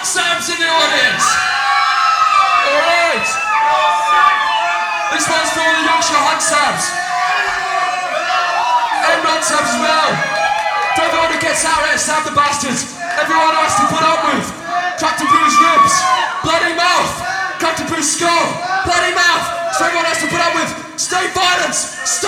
hot Sabs in the audience? Alright. This one's for all the Yorkshire hot Sabs. And not Sabs as well. For everyone who gets out here, stab the bastards. Everyone has to put up with. Tractor Blues ribs.